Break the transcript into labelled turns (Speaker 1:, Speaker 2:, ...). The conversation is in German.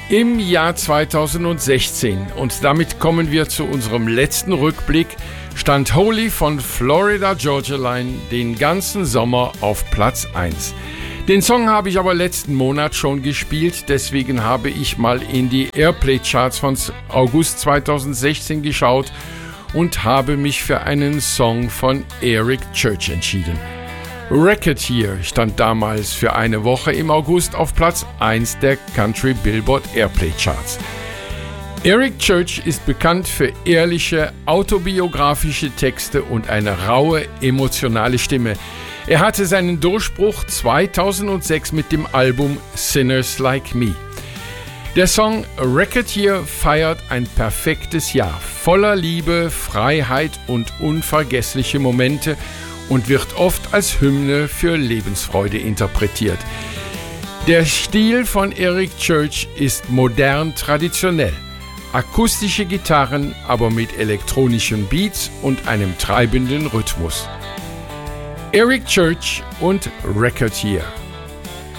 Speaker 1: Im Jahr 2016, und damit kommen wir zu unserem letzten Rückblick, stand Holy von Florida Georgia Line den ganzen Sommer auf Platz 1. Den Song habe ich aber letzten Monat schon gespielt, deswegen habe ich mal in die Airplay-Charts von August 2016 geschaut und habe mich für einen Song von Eric Church entschieden. Racketeer stand damals für eine Woche im August auf Platz 1 der Country Billboard Airplay Charts. Eric Church ist bekannt für ehrliche, autobiografische Texte und eine raue, emotionale Stimme. Er hatte seinen Durchbruch 2006 mit dem Album Sinners Like Me. Der Song Racketeer feiert ein perfektes Jahr, voller Liebe, Freiheit und unvergessliche Momente und wird oft als Hymne für Lebensfreude interpretiert. Der Stil von Eric Church ist modern traditionell. Akustische Gitarren, aber mit elektronischen Beats und einem treibenden Rhythmus. Eric Church und Racketeer.